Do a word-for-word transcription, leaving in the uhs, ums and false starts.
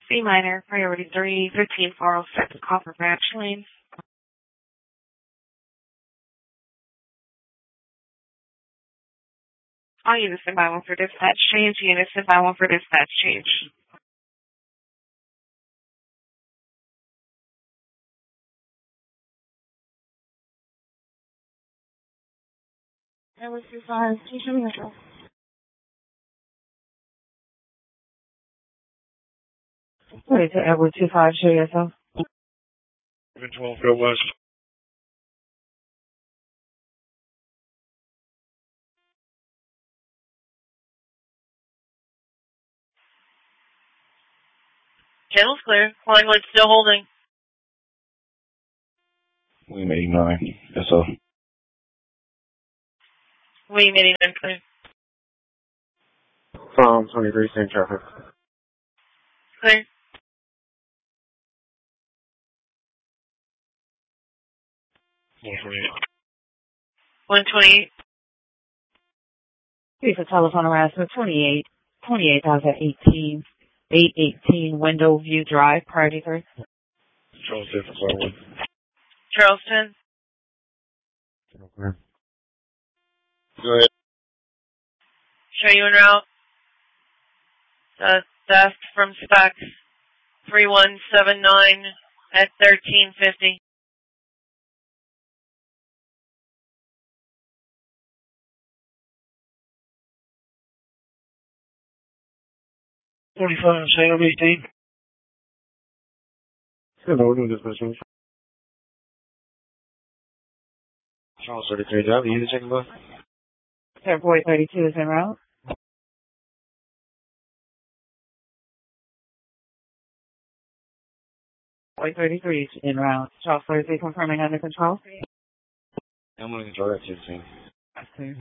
C minor, priority three, fifteen four oh six, Copper Branch Lane. All units stand by one for dispatch change. Units stand by one for dispatch change. Edward two five, can you show me your address? Wait, to Edward two five, show yourself. seven twelve, go west. Channel's clear. Flying light still holding. William eighty-nine, S O. William eighty-nine, clear. From twenty-three, same traffic. Clear. one twenty-eight. one twenty-eight. Please for telephone harassment, twenty-eight, twenty-eight thousand eighteen, eight eighteen Window View Drive, priority three. Charleston, Firewood. Charleston. Okay. Go ahead. Show you en route. Uh, theft from Specs. three one seven nine at thirteen fifty. forty-five, Sam eighteen. Good morning, dispatch. Charles thirty-three, job. You need to check bus? Airport thirty-two is en route. Point thirty-three is en route. Charles thirty-three confirming under control. I'm going to control that too, team. That's clear.